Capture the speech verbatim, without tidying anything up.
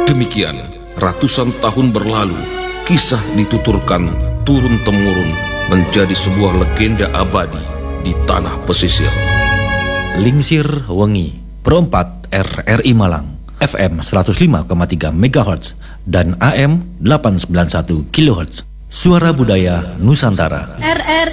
Demikian, ratusan tahun berlalu, kisah dituturkan turun-temurun menjadi sebuah legenda abadi di tanah pesisir. Lingsir Wengi, Perempat R R I Malang, F M seratus lima koma tiga megahertz dan A M delapan ratus sembilan puluh satu kilohertz. Suara Budaya Nusantara. R R